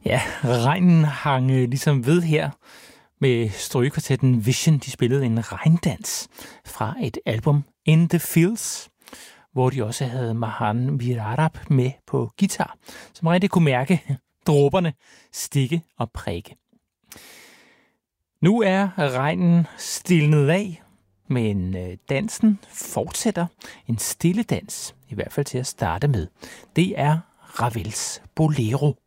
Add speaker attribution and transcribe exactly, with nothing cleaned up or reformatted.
Speaker 1: Ja, regnen hang øh, ligesom ved her med strygekvartetten Vision. De spillede en regndans fra et album In the Fields, hvor de også havde Mahan Mirarab med på guitar, som rigtig kunne mærke dråberne stikke og prikke. Nu er regnen stilnet af, men øh, dansen fortsætter. En stille dans, i hvert fald til at starte med. Det er Ravels Bolero.